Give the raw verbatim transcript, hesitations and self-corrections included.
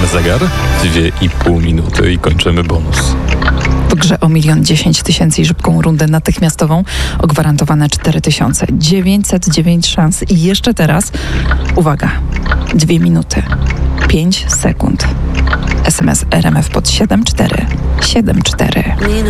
Sprawdzamy zegar. Dwie i pół minuty i kończymy bonus. W grze o milion dziesięć tysięcy i szybką rundę natychmiastową o gwarantowane cztery tysiące dziewięćset dziewięć szans. I jeszcze teraz, uwaga, dwie minuty, pięć sekund. S M S R M F pod siedem cztery siedem cztery.